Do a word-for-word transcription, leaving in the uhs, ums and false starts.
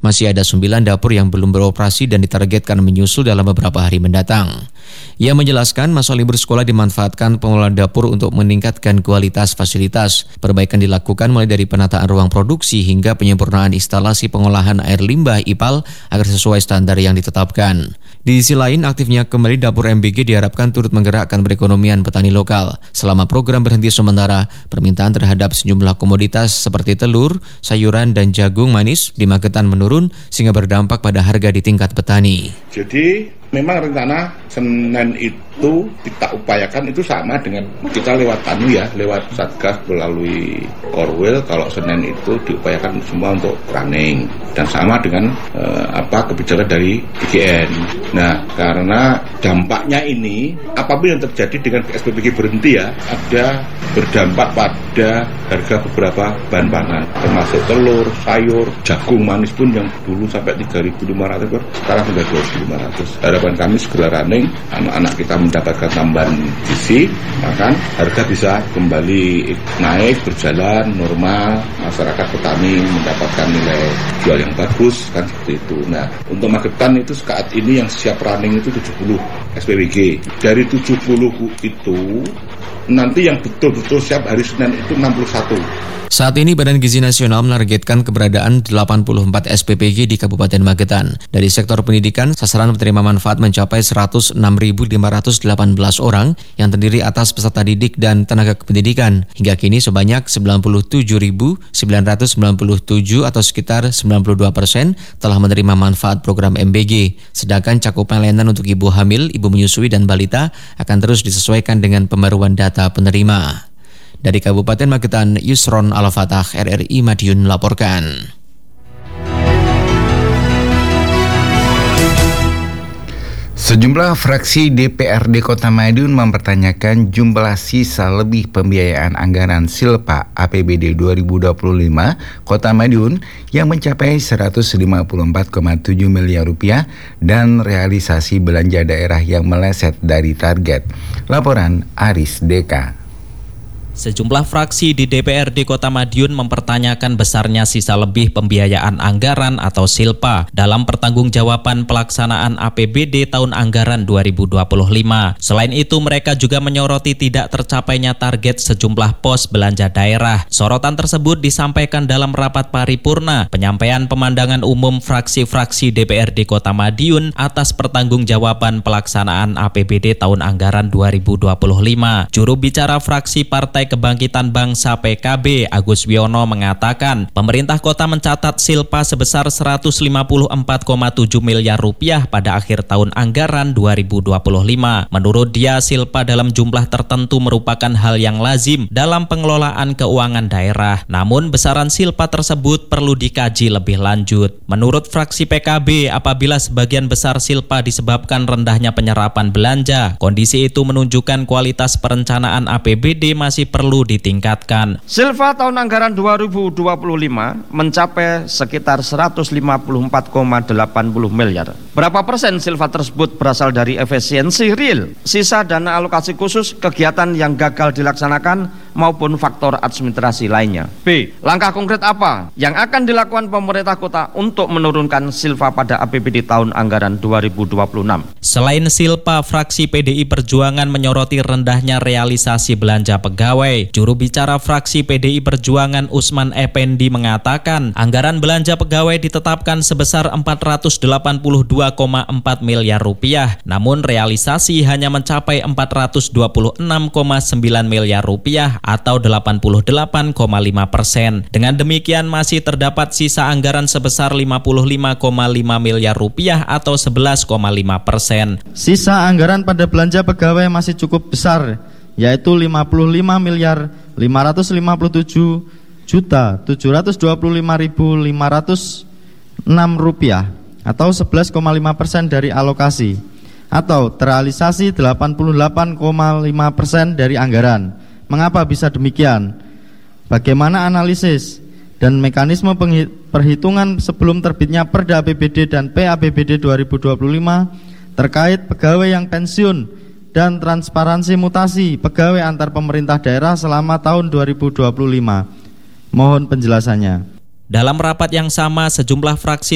Masih ada sembilan dapur yang belum beroperasi dan ditargetkan menyusul dalam beberapa hari mendatang. Ia menjelaskan masa libur sekolah dimanfaatkan pengelola dapur untuk meningkatkan kualitas fasilitas. Perbaikan dilakukan mulai dari penataan ruang produksi hingga penyempurnaan instalasi pengolahan air limbah I P A L agar sesuai standar yang ditetapkan. Di sisi lain, aktifnya kembali dapur M B G diharapkan turut menggerakkan perekonomian petani lokal. Selama program berhenti sementara, permintaan terhadap sejumlah komoditas seperti telur, sayuran, dan jagung manis di Magetan menurun sehingga berdampak pada harga di tingkat petani. Jadi memang rencana Senin itu kita upayakan itu sama dengan kita lewat anu ya, lewat Satgas melalui Korwil. Kalau Senin itu diupayakan semua untuk running dan sama dengan eh, apa kebijakan dari D G N. Nah, karena dampaknya ini apabila yang terjadi dengan S P B G berhenti ya, ada berdampak pada harga beberapa bahan pangan termasuk telur, sayur, jagung manis pun yang dulu sampai tiga ribu lima ratus sekarang sudah dua ribu lima ratus. Harapan kami segera running, anak-anak kita mendapatkan tambahan gizi, maka harga bisa kembali naik, berjalan normal, masyarakat petani mendapatkan nilai jual yang bagus, kan seperti itu. Nah, untuk Magetan itu saat ini yang siap running itu tujuh puluh S P B G. Dari tujuh puluh itu nanti yang betul-betul siap hari Senin itu enam puluh satu. Saat ini Badan Gizi Nasional menargetkan keberadaan delapan puluh empat S P P G di Kabupaten Magetan. Dari sektor pendidikan, sasaran penerima manfaat mencapai seratus enam ribu lima ratus delapan belas orang yang terdiri atas peserta didik dan tenaga kependidikan. Hingga kini sebanyak sembilan puluh tujuh ribu sembilan ratus sembilan puluh tujuh atau sekitar sembilan puluh dua persen telah menerima manfaat program M B G. Sedangkan cakupan layanan untuk ibu hamil, ibu menyusui, dan balita akan terus disesuaikan dengan pembaruan data penerima. Dari Kabupaten Magetan, Yusron Al-Fatah, R R I Madiun melaporkan. Sejumlah fraksi D P R D Kota Madiun mempertanyakan jumlah sisa lebih pembiayaan anggaran Silpa A P B D dua ribu dua puluh lima Kota Madiun yang mencapai seratus lima puluh empat koma tujuh miliar rupiah dan realisasi belanja daerah yang meleset dari target. Laporan Aris Deka. Sejumlah fraksi di D P R D Kota Madiun mempertanyakan besarnya sisa lebih pembiayaan anggaran atau Silpa dalam pertanggungjawaban pelaksanaan A P B D tahun anggaran dua ribu dua puluh lima. Selain itu, mereka juga menyoroti tidak tercapainya target sejumlah pos belanja daerah. Sorotan tersebut disampaikan dalam rapat paripurna penyampaian pemandangan umum fraksi-fraksi D P R D Kota Madiun atas pertanggungjawaban pelaksanaan A P B D tahun anggaran dua ribu dua puluh lima. Juru bicara fraksi Partai Kebangkitan Bangsa P K B Agus Wiono mengatakan pemerintah kota mencatat Silpa sebesar seratus lima puluh empat koma tujuh miliar rupiah pada akhir tahun anggaran dua ribu dua puluh lima. Menurut dia, Silpa dalam jumlah tertentu merupakan hal yang lazim dalam pengelolaan keuangan daerah. Namun besaran Silpa tersebut perlu dikaji lebih lanjut. Menurut fraksi P K B, apabila sebagian besar Silpa disebabkan rendahnya penyerapan belanja, kondisi itu menunjukkan kualitas perencanaan A P B D masih perlu ditingkatkan. Silpa tahun anggaran dua ribu dua puluh lima mencapai sekitar seratus lima puluh empat koma delapan puluh miliar. Berapa persen Silpa tersebut berasal dari efisiensi real, sisa dana alokasi khusus kegiatan yang gagal dilaksanakan maupun faktor administrasi lainnya. B. Langkah konkret apa yang akan dilakukan pemerintah kota untuk menurunkan Silpa pada A P B D tahun anggaran dua ribu dua puluh enam? Selain Silpa, fraksi P D I Perjuangan menyoroti rendahnya realisasi belanja pegawai. Juru bicara fraksi P D I Perjuangan Usman Effendi mengatakan anggaran belanja pegawai ditetapkan sebesar empat ratus delapan puluh dua koma empat miliar rupiah, namun realisasi hanya mencapai empat ratus dua puluh enam koma sembilan miliar rupiah atau delapan puluh delapan koma lima persen. Dengan demikian masih terdapat sisa anggaran sebesar lima puluh lima koma lima miliar rupiah atau sebelas koma lima persen. Sisa anggaran pada belanja pegawai masih cukup besar, yaitu lima puluh lima miliar lima ratus lima puluh tujuh juta tujuh ratus dua puluh lima ribu lima ratus enam rupiah atau sebelas koma lima persen dari alokasi, atau terrealisasi delapan puluh delapan koma lima persen dari anggaran. Mengapa bisa demikian? Bagaimana analisis dan mekanisme perhitungan sebelum terbitnya Perda A P B D dan P A P B D dua ribu dua puluh lima terkait pegawai yang pensiun dan transparansi mutasi pegawai antar pemerintah daerah selama tahun dua ribu dua puluh lima. Mohon penjelasannya. Dalam rapat yang sama, sejumlah fraksi